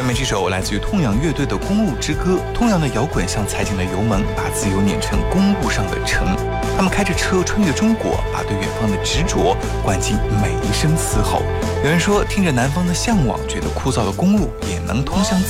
下面这首来自于痛仰乐队的《公路之歌》。痛仰的摇滚像踩紧了油门，把自由碾成公路上的尘。他们开着车穿越中国，把对远方的执着灌进每一声嘶吼。有人说，听着南方的向往，觉得枯燥的公路也能通向自